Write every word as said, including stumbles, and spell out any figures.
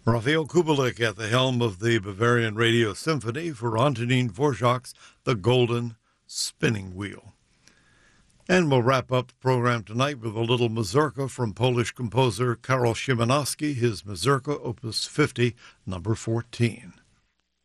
Raphael Kubelik at the helm of the Bavarian Radio Symphony for Antonin Dvorak's The Golden Spinning Wheel. And we'll wrap up the program tonight with a little mazurka from Polish composer Karol Szymanowski, his Mazurka Opus fifty, number fourteen.